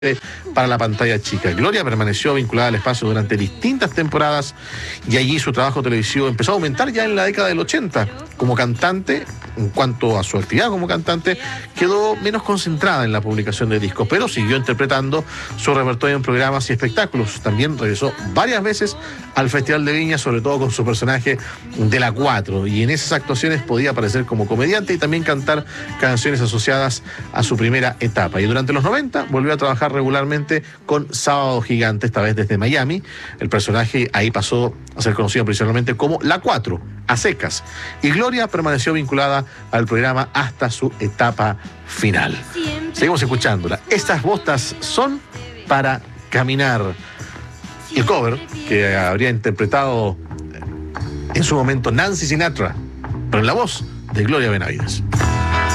para la pantalla chica. Gloria permaneció vinculada al espacio durante distintas temporadas y allí su trabajo televisivo empezó a aumentar ya en la década del 80. Como cantante, en cuanto a su actividad como cantante, quedó menos concentrada en la publicación de discos, pero siguió interpretando su repertorio en programas y espectáculos. También regresó varias veces al Festival de Viña, sobre todo con su personaje de La Cuatro, y en esas actuaciones podía aparecer como comediante y también cantar canciones asociadas a su primera etapa. Y durante los 90 volvió a trabajar regularmente con Sábado Gigante, esta vez desde Miami. El personaje ahí pasó a ser conocido principalmente como La Cuatro, a secas. Y Gloria permaneció vinculada al programa hasta su etapa final. Seguimos escuchándola. Estas botas son para caminar. El cover que habría interpretado en su momento Nancy Sinatra, pero en la voz de Gloria Benavides.